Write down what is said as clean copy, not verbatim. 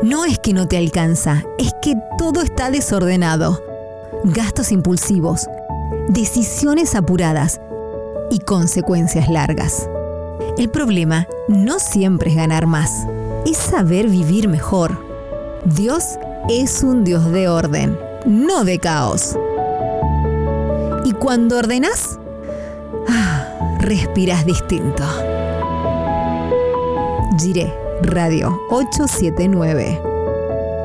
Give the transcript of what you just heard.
No es que no te alcanza, es que todo está desordenado. Gastos impulsivos, decisiones apuradas y consecuencias largas. El problema no siempre es ganar más, es saber vivir mejor. Dios es un Dios de orden, no de caos. Y cuando ordenás, respiras distinto. Jiré Radio 879.